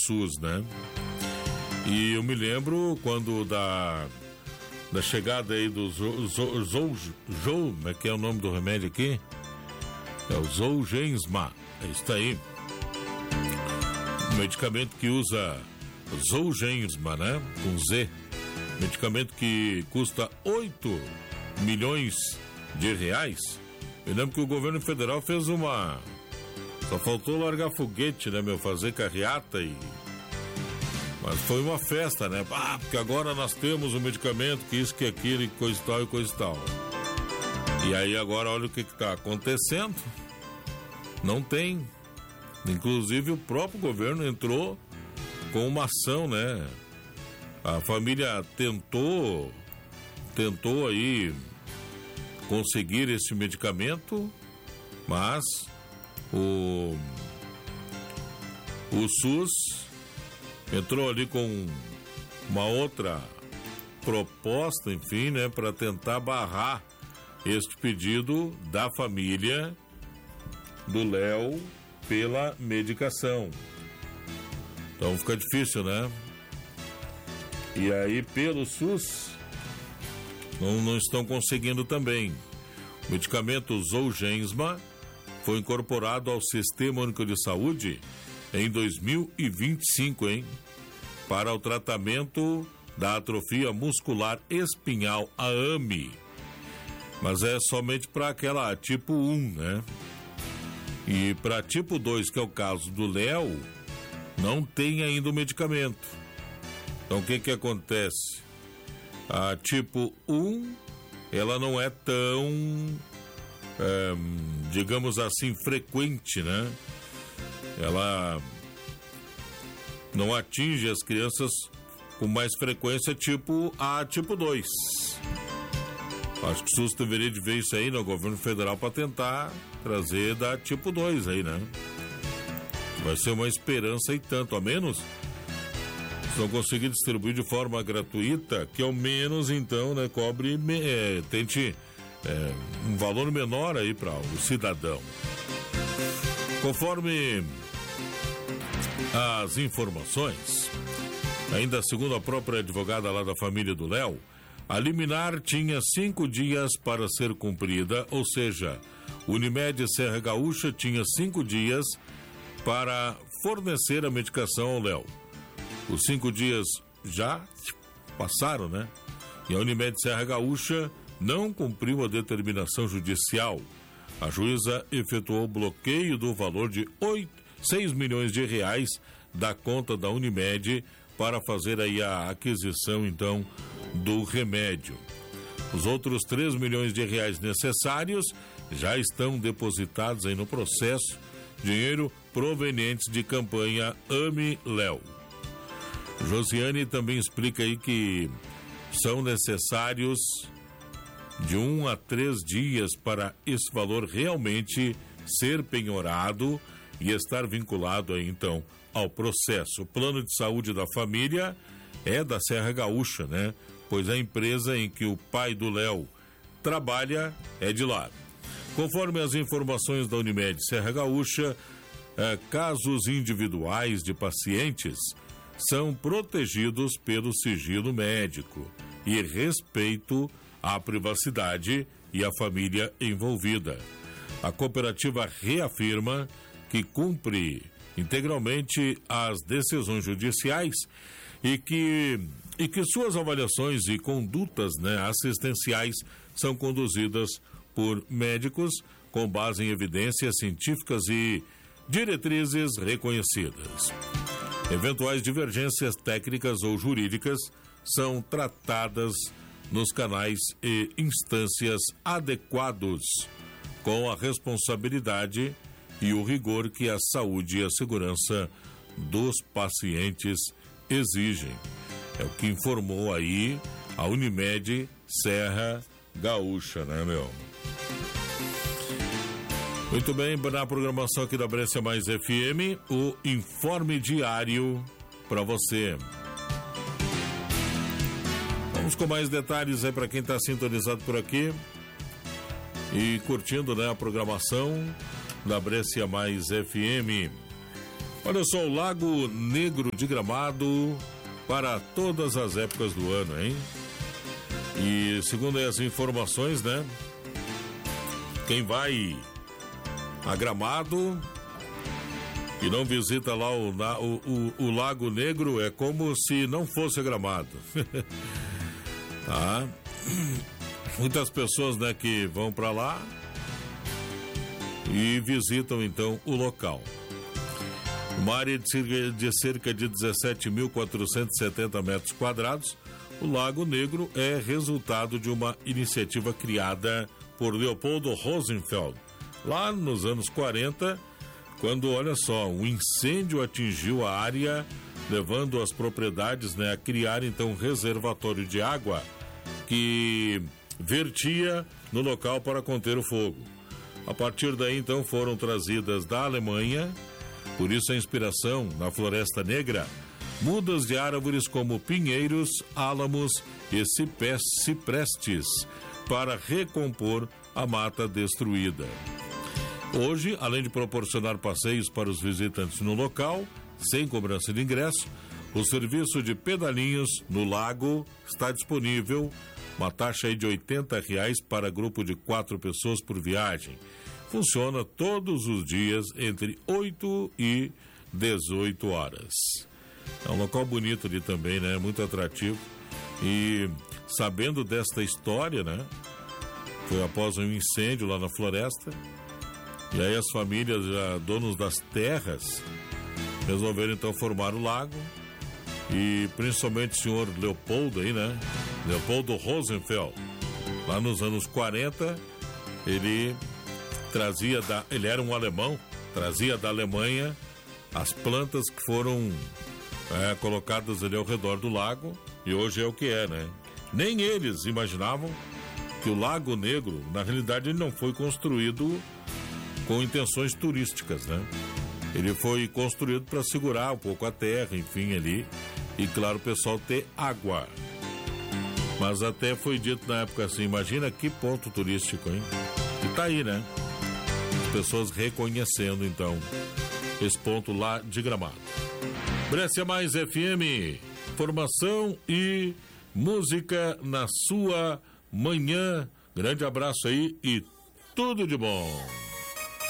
SUS, né? E eu me lembro quando da chegada aí do como é que é o nome do remédio aqui? É o Zolgensma, é isso aí. Medicamento que usa Zolgensma, né? Com Z. Medicamento que custa 8 milhões de reais. Eu lembro que o governo federal fez só faltou largar foguete, né, meu? Fazer carreata Mas foi uma festa, né? Porque agora nós temos um medicamento que isso, que aquilo, e coisa e tal. E aí agora olha o que está acontecendo. Não tem. Inclusive o próprio governo entrou com uma ação, né? A família tentou aí conseguir esse medicamento, mas o SUS entrou ali com uma outra proposta, enfim, né, para tentar barrar este pedido da família do Léo pela medicação. Então fica difícil, né? E aí pelo SUS não estão conseguindo também. O medicamento Zolgensma foi incorporado ao Sistema Único de Saúde em 2025, hein? Para o tratamento da atrofia muscular espinhal, a AME. Mas é somente para aquela tipo 1, né? E para tipo 2, que é o caso do Léo, não tem ainda o medicamento. Então o que acontece? A tipo 1, ela não é tão, digamos assim, frequente, né? Ela não atinge as crianças com mais frequência tipo A, tipo 2. Acho que o SUS deveria de ver isso aí no governo federal para tentar trazer da tipo 2 aí, né? Vai ser uma esperança e tanto, a menos se não conseguir distribuir de forma gratuita, que ao menos então, né, cobre, tente um valor menor aí para o cidadão. Conforme as informações, ainda segundo a própria advogada lá da família do Léo, a liminar tinha 5 dias para ser cumprida, ou seja, Unimed Serra Gaúcha tinha 5 dias para fornecer a medicação ao Léo. Os 5 dias já passaram, né? E a Unimed Serra Gaúcha não cumpriu a determinação judicial. A juíza efetuou o bloqueio do valor de 6 milhões de reais da conta da Unimed para fazer aí a aquisição, então, do remédio. Os outros 3 milhões de reais necessários já estão depositados aí no processo, dinheiro provenientes de campanha Ame Léo. Josiane também explica aí que são necessários de 1 a 3 dias para esse valor realmente ser penhorado e estar vinculado aí então ao processo. O plano de saúde da família é da Serra Gaúcha, né? Pois a empresa em que o pai do Léo trabalha é de lá. Conforme as informações da Unimed Serra Gaúcha, casos individuais de pacientes são protegidos pelo sigilo médico e respeito à privacidade e à família envolvida. A cooperativa reafirma que cumpre integralmente as decisões judiciais e que suas avaliações e condutas, né, assistenciais são conduzidas por médicos com base em evidências científicas e diretrizes reconhecidas. Eventuais divergências técnicas ou jurídicas são tratadas nos canais e instâncias adequados, com a responsabilidade e o rigor que a saúde e a segurança dos pacientes exigem. É o que informou aí a Unimed Serra Gaúcha, né, meu? Muito bem, na programação aqui da Brescia Mais FM, o informe diário para você. Vamos com mais detalhes aí para quem está sintonizado por aqui e curtindo, né, a programação da Brescia Mais FM. Olha só, o Lago Negro de Gramado para todas as épocas do ano, hein? E segundo as informações, né? Quem vai a Gramado e não visita lá o Lago Negro é como se não fosse Gramado. Tá? Muitas pessoas, né, que vão para lá e visitam então o local. Uma área de cerca de 17.470 metros quadrados, o Lago Negro é resultado de uma iniciativa criada por Leopoldo Rosenfeld, lá nos anos 40, quando, olha só, um incêndio atingiu a área, levando as propriedades, né, a criar então um reservatório de água que vertia no local para conter o fogo. A partir daí, então, foram trazidas da Alemanha, por isso a inspiração na Floresta Negra, mudas de árvores como pinheiros, álamos e ciprestes, para recompor a mata destruída. Hoje, além de proporcionar passeios para os visitantes no local, sem cobrança de ingresso, o serviço de pedalinhos no lago está disponível, uma taxa aí de R$80 para grupo de 4 pessoas por viagem. Funciona todos os dias entre 8 e 18 horas. É um local bonito ali também, né? Muito atrativo. E sabendo desta história, né? Foi após um incêndio lá na floresta. E aí as famílias, donos das terras, resolveram então formar o lago. E principalmente o senhor Leopoldo aí, né? Leopoldo Rosenfeld. Lá nos anos 40, ele era um alemão, trazia da Alemanha as plantas que foram colocadas ali ao redor do lago, e hoje é o que é, né? Nem eles imaginavam que o Lago Negro, na realidade, ele não foi construído com intenções turísticas, né? Ele foi construído para segurar um pouco a terra, enfim, ali, e claro, o pessoal ter água. Mas até foi dito na época assim, imagina que ponto turístico, hein? E tá aí, né? Pessoas reconhecendo então esse ponto lá de Gramado. Brescia Mais FM, informação e música na sua manhã. Grande abraço aí e tudo de bom.